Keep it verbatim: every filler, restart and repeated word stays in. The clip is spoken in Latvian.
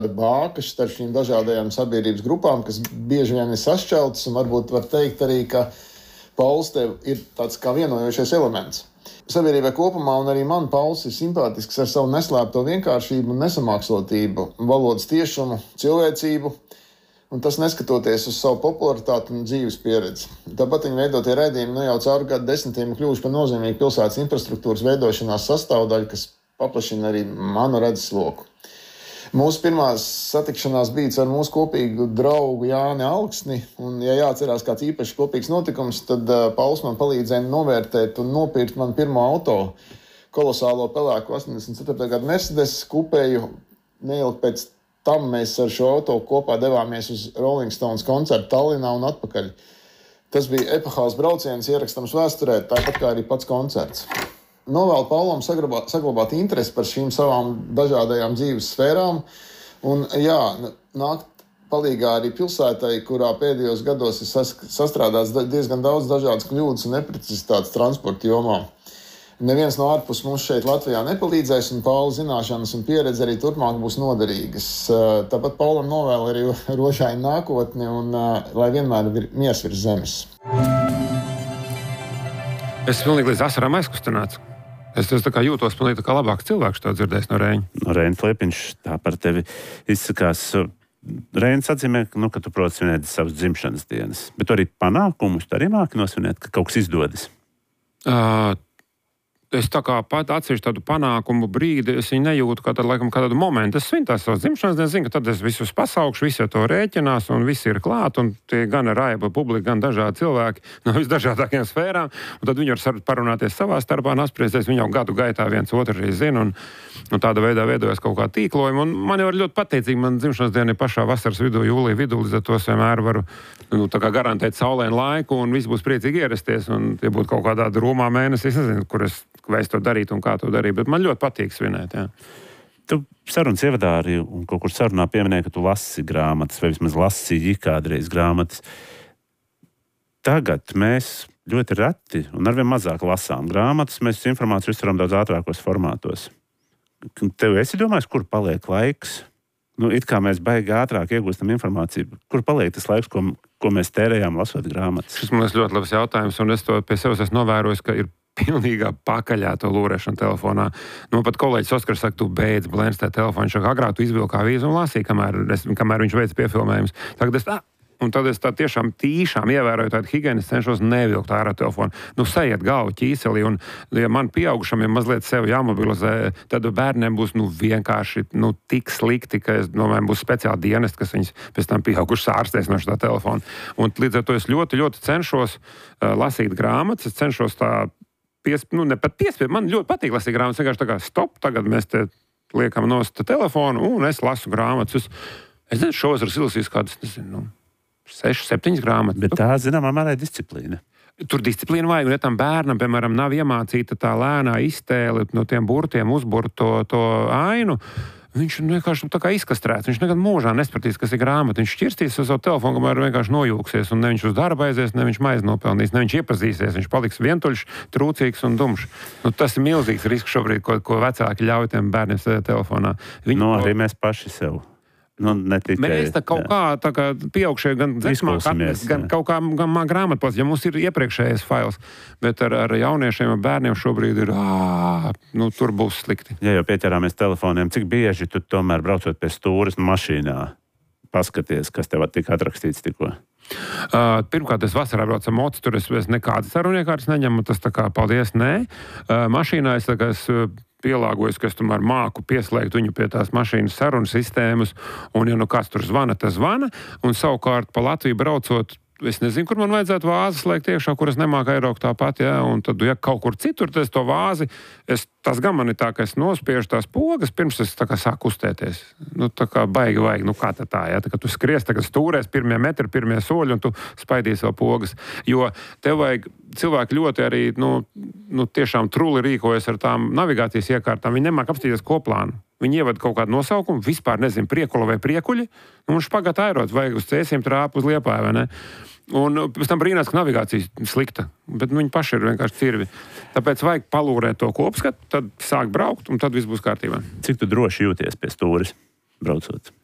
bākas starp šīm dažādajām sabiedrības grupām, kas bieži vien ir sašķeltas, un varbūt var teikt arī, ka Pauls tev ir tāds kā vienojošais elements. Sabiedrībai kopumā, un arī man Pauls ir simpātisks ar savu neslēpto vienkāršību un nesamākslotību, valodas tiešumu, cilvēcību, un tas neskatoties uz savu popularitāti un dzīves pieredzi. Tāpat viņa veidotie raidījumi nu jau caur gadu desmitiem kļuvuši par nozīmīgu pilsētas infrastruktūras veidošanās sastāvdaļu, kas paplašina arī manu redzesloku. Mūsu pirmās satikšanās bija ar mūsu kopīgu draugu Jāni Alksni, un, ja jāatcerās kāds īpašs kopīgs notikums, tad uh, Pauls man palīdzēja novērtēt un nopirkt man pirmo auto, kolosālo pelēku astoņdesmit ceturtā gada Mercedes kupēju. Neilgi pēc tam mēs ar šo auto kopā devāmies uz Rolling Stones koncertu Tallinā un atpakaļ. Tas bija epohāls brauciens, ierakstams vēsturē, tāpat kā arī pats koncerts. Novēlu Paulam saglabāt, saglabāt interesi par šīm savām dažādajām dzīves sfērām un, jā, nākt palīgā arī pilsētai, kurā pēdējos gados ir sas, sastrādāts diezgan daudz dažādas kļūdas un neprecizitātes transporta jomā. Neviens no ārpus mums šeit Latvijā nepalīdzēs, un Paula zināšanas un pieredze arī turpmāk būs noderīgas. Tāpat Paulam novēlu arī rožainu nākotni un lai vienmēr ir miers virs zemes. Es pilnīgi līdz asarām aizkustināts. Es, es tā kā jūtos pilnīgi tā kā labāks cilvēks, to dzirdējis no Reņa. No Reņa Liepiņš tā par tevi izsakās. Reņs atzīmē, nu, ka tu proti svinēt savas dzimšanas dienas, bet tu arī panākumus tu arī māki nosvinēt, ka kaut kas izdodas. Uh, Es tā kā pat atsevišķu tādu panākumu brīdi, es viņu nejūtu kā tādu, laikam, kā tādu momentu. Es svinu tās savas dzimšanas dienas, zinu, ka tad es visus pasaukšu, visi to rēķinās, un visi ir klāt, un tie gan raiba publika, gan dažādi cilvēki no visdažādākajām sfērām, un tad viņi var parunāties savā starpā un apspriesties, viņi jau gadu gaitā viens otru arī zina, un, un tāda veidā veidojas kaut kā tīklojuma, un man jau ir ļoti pateicīgi, man dzimšanas diena ir pašā vasaras vidū, jūlija vidū, līdz ar to es vienmēr varu, nu, tā kā garantēt saulēnu laiku, un viss būs priecīgi ierasties, un tie būtu kaut kādā rūmā mēnesī, es nezinu, kur es vai es to darītu un kā to darītu, bet man ļoti patīk svinēt, jā. Tu sarunas ievadā arī un kaut kur sarunā pieminēji, ka tu lasi grāmatas, vai vismaz lasīji kādreiz grāmatas. Tagad mēs ļoti reti un arvien mazāk lasām grāmatas, mēs informāciju uztveram daudz ātrākos formātos. Tev esi domājis, kur paliek laiks? Nu, it kā mēs baigi ātrāk iegūstam informāciju. Kur paliek tas laiks, ko, ko mēs tērējām lasot grāmatas? Šis man ir ļoti labs jautājums, un es to pie sevis esmu novērojis, ka ir pilnīgā pakaļā to lūrēšanu telefonā. Nu, pat kolēģis Oskars saka, tu beidz blēnstēt telefonu. Viņš saka, agrāk tu izvilki avīzi un lasīji, kamēr, es, kamēr viņš veic piefilmējumus. Tagad es tā, un tad es tā tiešām tīšām ievēroju tādu higienas, cenšos nevilkt ārā telefonu. Nu, sajiet galvu ķīselī, un ja man pieaugušam ir mazliet sevi jāmobilizē, tad bērniem būs, nu, vienkārši, nu, tik slikti, ka es domāju, būs speciāli dienesti, kas viņus pēc tam pieaugušas ārstēs no šitā telefona. Un līdz ar to es ļoti, ļoti cenšos uh, lasīt grāmatas, es cenšos tā Pies, nu, ne pat piespied, man ļoti patīk lasīt grāmatas, vienkārši tā kā stop, tagad mēs te liekam nost telefonu un es lasu grāmatas. Es, es nezinu, šovas ir izlasījis kādas, nezinu, nu, sešas, septiņas grāmatas. Bet tā, zināmā mērā, ir disciplīna. Tur disciplīna vajag, un ja tam bērnam, piemēram, nav iemācīta tā lēnā iztēle no tiem burtiem uzburt to, to ainu, viņš vienkārši tā kā izkastrēts. Viņš nekad mūžā nespratīs, kas ir grāmata. Viņš šķirstīs uz savu telefonu, kamēr vienkārši nojūksies, un ne viņš uz darba aizies, ne viņš maizi nopelnīs, ne viņš iepazīsies. Viņš paliks vientuļš, trūcīgs un dumšs. Nu, tas ir milzīgs risks šobrīd, ko, ko vecāki ļauj tiem bērniem sēdēt telefonā. Viņi no, arī mēs paši sev. Nu, tikai, mēs tā kaut jā. kā, tā kā pieaugšie, gan dzesmāk, gan kaut kā gan grāmatpos, ja mums ir iepriekšējais fails, bet ar, ar jauniešiem, ar bērniem šobrīd ir, ā, nu, tur būs slikti. Ja jau pieķerāmies telefoniem, cik bieži tu tomēr braucot pie stūres mašīnā, paskaties, kas tev tika atrakstīts tikko? Uh, pirmkārt, es vasarā braucu ar mocu, tur es, es nekādas saruniekārtas neņemu, tas tā kā paldies, nē. Uh, mašīnā es tā kā es pielāgojos, ka es tomēr māku pieslēgt viņu pie tās mašīnas sarunu sistēmas, un ja nu kāds tur zvana, tas zvana, un savukārt pa Latviju braucot, es nezinu, kur man vajadzētu vāzes liekt iekšā, kur es nemāku airaukt tāpat, ja, un tad, ja kaut kur citur, tad es to vāzi, es, tas gan man ir tā, ka es nospiežu tās pogas, pirms es tā kā sāku kustēties. Nu, tā kā baigi vajag, nu kā tā tā, ja, tā kā tu skries, tagad stūrēs pirmie metri, pirmie soļi, un tu spaidīsi vēl pogas, jo tev vajag, cilvēki ļoti arī, nu, nu tiešām truli rīkojas ar tām navigācijas iekārtām, viņi nemāk apstīties koplānu. Viņi ievada kaut kādu nosaukumu, vispār nezinu, priekula vai priekuļi, un viņš pagāt airot, vajag uz Cēsiem trāpu uz Liepāju, vai ne? Un pēc tam brīnās, ka navigācija slikta, bet viņi paši ir vienkārši cirvi. Tāpēc vajag palūrēt to kopskatu, tad sāk braukt, un tad viss būs kārtībā. Cik tu droši jūties pie stūres braucot?